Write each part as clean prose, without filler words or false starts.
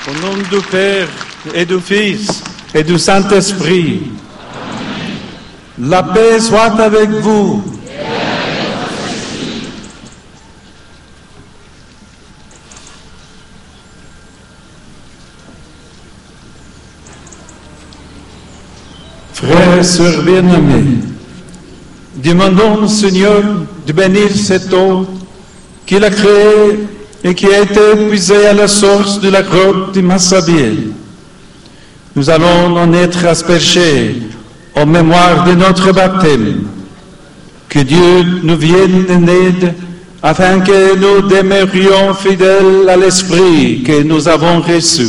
Au nom du Père et du Fils et du Saint-Esprit, la paix soit avec vous. Frères et sœurs bien-aimés, demandons au Seigneur de bénir cette eau qu'il a créée et qui a été puisée à la source de la grotte de Massabielle. Nous allons en être aspergés en mémoire de notre baptême. Que Dieu nous vienne en aide afin que nous demeurions fidèles à l'Esprit que nous avons reçu.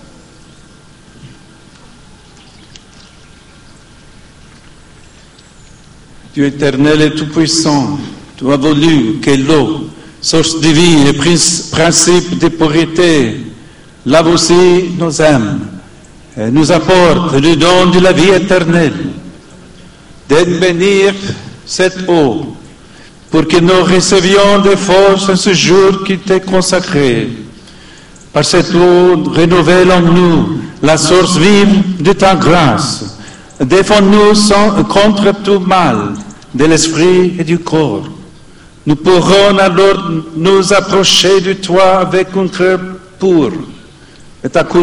Dieu éternel et tout-puissant, tu as voulu que l'eau, source de vie et principe de pureté, lave aussi nos âmes et nous apporte le don de la vie éternelle. D'aide bénir cette eau pour que nous recevions des forces en ce jour qui t'est consacré. Par cette eau, renouvelle en nous la source vive de ta grâce. Défends-nous contre tout mal de l'esprit et du corps. Nous pourrons alors nous approcher de toi avec un cœur pur et